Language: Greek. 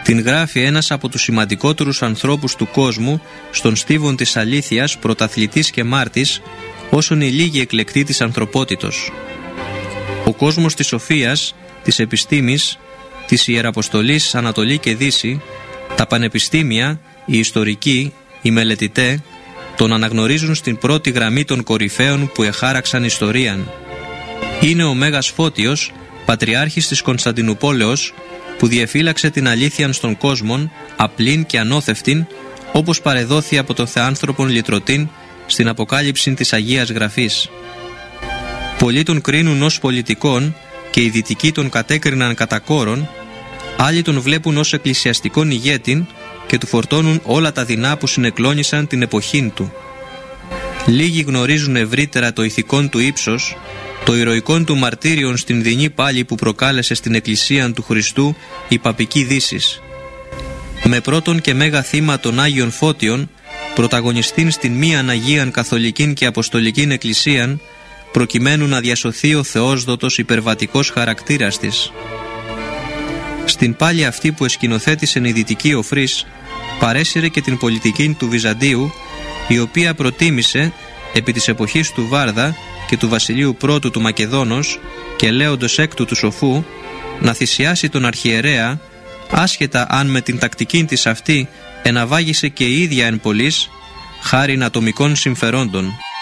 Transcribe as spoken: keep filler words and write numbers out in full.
Την γράφει ένας από τους σημαντικότερους ανθρώπους του κόσμου, στον στίβον της αλήθειας, πρωταθλητής και μάρτης, όσον οι λίγοι εκλεκτοί της ανθρωπότητος. Ο κόσμος της σοφίας, της επιστήμης, της ιεραποστολής Ανατολή και Δύση, τα πανεπιστήμια, οι ιστορικοί, οι μελετητές, τον αναγνωρίζουν στην πρώτη γραμμή των κορυφαίων που εχάραξαν ιστορίαν. Είναι ο Μέγας Φώτιος, πατριάρχης της Κωνσταντινούπολεως, που διεφύλαξε την αλήθειαν στον κόσμον, απλήν και ανώθευτην, όπως παρεδόθη από τον θεάνθρωπον λυτρωτήν στην αποκάλυψη της Αγίας Γραφής. Πολλοί τον κρίνουν ως πολιτικόν και οι δυτικοί τον κατέκριναν κατά κόρον, άλλοι τον βλέπουν ως εκκλησιαστικόν ηγέτην και του φορτώνουν όλα τα δεινά που συνεκλώνησαν την εποχήν του. Λίγοι γνωρίζουν ευρύτερα το ηθικόν του ύψος, το ηρωικόν του μαρτύριον στην δεινή πάλη που προκάλεσε στην Εκκλησίαν του Χριστού η παπική Δύσης. Με πρώτον και μέγα θύμα των Άγιων Φώτιων, πρωταγωνιστήν στην μίαν Αγίαν Καθολικήν και Αποστολικήν Εκκλησίαν, προκειμένου να διασωθεί ο θεόσδοτος υπερβατικός χαρακτήρας της. Στην πάλη αυτή που εσκηνοθέτησε η δυτική Οφρής, παρέσυρε και την πολιτική του Βυζαντίου, η οποία προτίμησε, επί της εποχής του Βάρδα και του βασιλείου πρώτου του Μακεδόνος και Λέοντος έκτου του Σοφού, να θυσιάσει τον αρχιερέα, άσχετα αν με την τακτική της αυτή εναβάγησε και η ίδια εν πολλής, χάριν ατομικών συμφερόντων.